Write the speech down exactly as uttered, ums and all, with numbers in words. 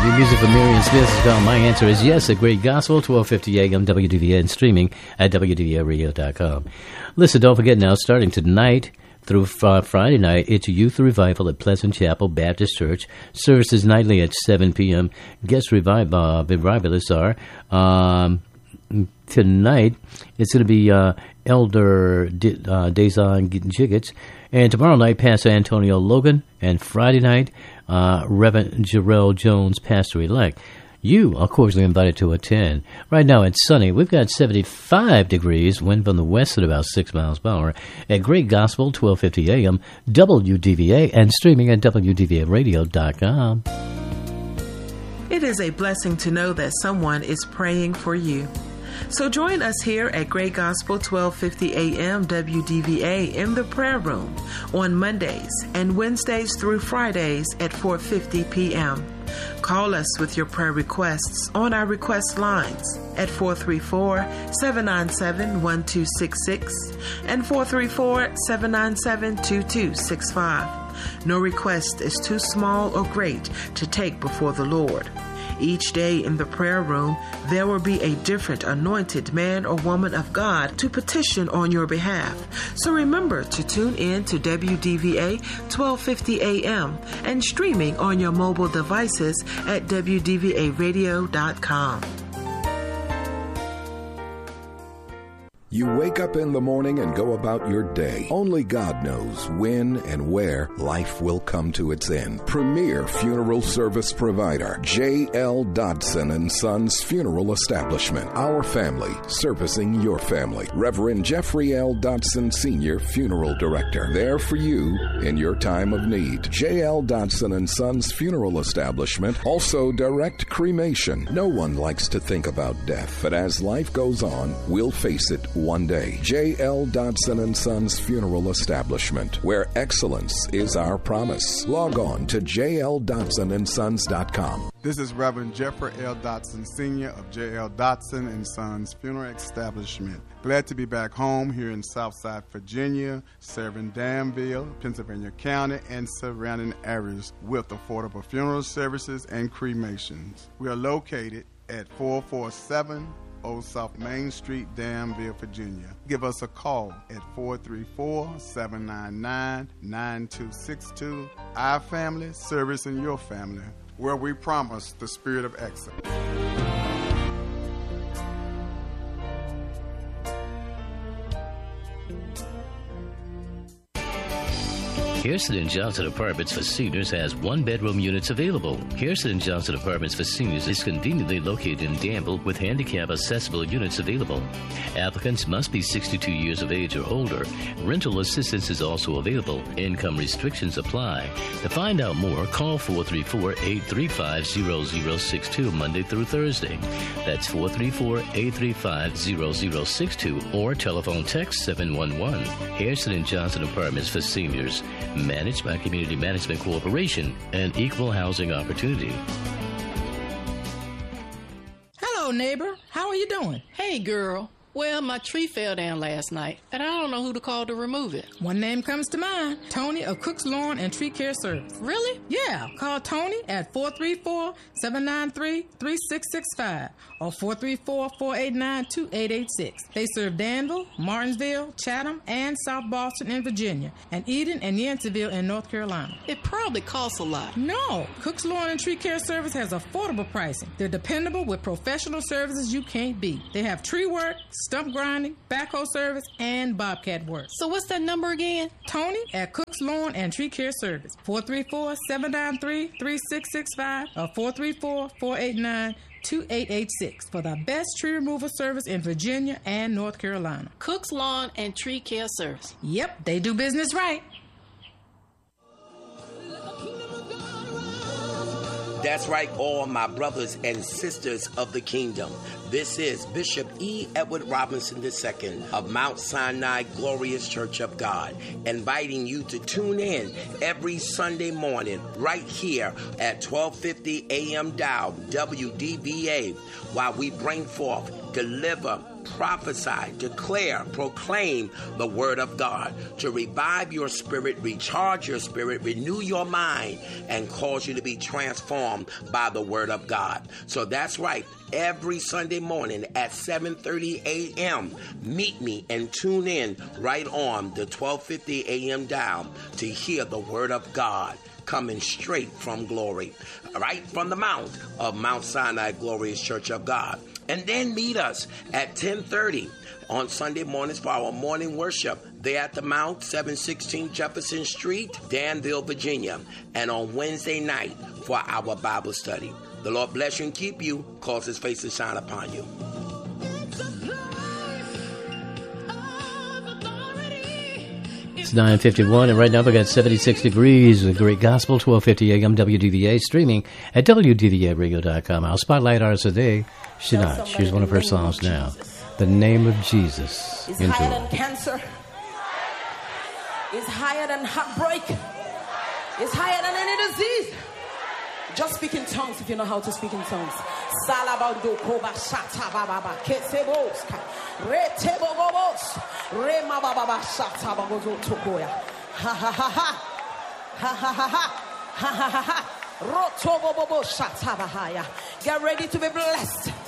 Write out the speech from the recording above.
New music from Miriam Smith is called My Answer is Yes, a great gospel, twelve fifty a.m. W D V A and streaming at W D V A radio dot com. Listen, don't forget now, starting tonight through uh, Friday night, it's Youth Revival at Pleasant Chapel Baptist Church. Services nightly at seven p.m. Guest revive, uh, revivalists are um, tonight. It's going to be uh, Elder D- uh, Dazon Jiggets. And tomorrow night, Pastor Antonio Logan. And Friday night, uh, Reverend Jarrell Jones, Pastor-elect. You are cordially invited to attend. Right now it's sunny. We've got seventy-five degrees, wind from the west at about six miles per hour. At Great Gospel, twelve fifty a.m., W D V A, and streaming at W D V A radio dot com. It is a blessing to know that someone is praying for you. So join us here at Great Gospel, twelve fifty a.m. W D V A in the prayer room on Mondays and Wednesdays through Fridays at four fifty p.m. Call us with your prayer requests on our request lines at four three four, seven nine seven, one two six six and four three four, seven nine seven, two two six five. No request is too small or great to take before the Lord. Each day in the prayer room, there will be a different anointed man or woman of God to petition on your behalf. So remember to tune in to W D V A twelve fifty a.m. and streaming on your mobile devices at W D V A radio dot com. You wake up in the morning and go about your day. Only God knows when and where life will come to its end. Premier funeral service provider, J L. Dodson and Sons Funeral Establishment. Our family, servicing your family. Reverend Jeffrey L. Dodson Senior Funeral Director. There for you in your time of need. J L. Dodson and Sons Funeral Establishment. Also direct cremation. No one likes to think about death, but as life goes on, we'll face it one day. J L. Dodson and Sons Funeral Establishment, where excellence is our promise. Log on to j l dodson and sons dot com. This is Reverend Jeffrey L. Dodson Senior of J L. Dodson and Sons Funeral Establishment. Glad to be back home here in Southside Virginia, serving Danville, Pennsylvania County, and surrounding areas with affordable funeral services and cremations. We are located at four four seven Old South Main Street, Danville, Virginia. Give us a call at four three four, seven nine nine, nine two six two. Our family, servicing your family, where we promise the spirit of excellence. Kirsten and Johnson Apartments for Seniors has one-bedroom units available. Kirsten and Johnson Apartments for Seniors is conveniently located in Danville with handicap-accessible units available. Applicants must be sixty-two years of age or older. Rental assistance is also available. Income restrictions apply. To find out more, call four three four, eight three five, zero zero six two Monday through Thursday. That's four three four, eight three five, zero zero six two or telephone text seven one one. Kirsten and Johnson Apartments for Seniors. Managed by Community Management Corporation and Equal Housing Opportunity. Hello, neighbor. How are you doing? Hey, girl. Well, my tree fell down last night, and I don't know who to call to remove it. One name comes to mind. Tony of Cook's Lawn and Tree Care Service. Really? Yeah. Call Tony at four three four, seven nine three, three six six five or four three four, four eight nine, two eight eight six. They serve Danville, Martinsville, Chatham, and South Boston in Virginia, and Eden and Yanceyville in North Carolina. It probably costs a lot. No. Cook's Lawn and Tree Care Service has affordable pricing. They're dependable with professional services you can't beat. They have tree work, stump grinding, backhoe service, and bobcat work. So what's that number again? Tony at Cook's Lawn and Tree Care Service. four three four, seven nine three, three six six five or four three four, four eight nine, two eight eight six for the best tree removal service in Virginia and North Carolina. Cook's Lawn and Tree Care Service. Yep, they do business right. That's right, all my brothers and sisters of the kingdom. This is Bishop E. Edward Robinson the Second of Mount Sinai Glorious Church of God, inviting you to tune in every Sunday morning right here at twelve fifty a.m. dial W D V A while we bring forth, deliver, prophesy, declare, proclaim the word of God, to revive your spirit, recharge your spirit, renew your mind, and cause you to be transformed by the word of God. So that's right. Every Sunday morning at seven thirty a.m., meet me and tune in right on the twelve fifty a.m. dial to hear the word of God coming straight from glory, right from the mount of Mount Sinai Glorious Church of God. And then meet us at ten thirty on Sunday mornings for our morning worship there at the Mount, seven sixteen Jefferson Street, Danville, Virginia. And on Wednesday night for our Bible study. The Lord bless you and keep you, cause his face to shine upon you. It's nine fifty-one, and right now we got seventy-six degrees with Great Gospel, twelve fifty a.m. W D V A, streaming at W D V A radio dot com. Our spotlight artist today, Shinat. She's one of her songs now. The name of Jesus. It's Enjoy. higher than cancer. It's higher than heartbreak. It's higher than any disease. Just speak in tongues if you know how to speak in tongues. Salabando koba shata baba kesebos retebogos rema baba shata bagozo tokoya. Ha ha ha ha ha ha ha ha ha ha ha ha rotobobo shata bahaya. Get ready to be blessed.